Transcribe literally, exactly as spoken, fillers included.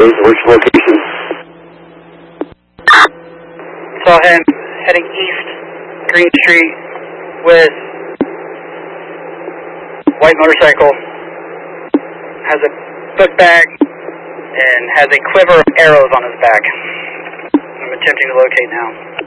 Which location? Saw him heading east, Green Street, with white motorcycle, has a book bag, and has a quiver of arrows on his back. I'm attempting to locate now.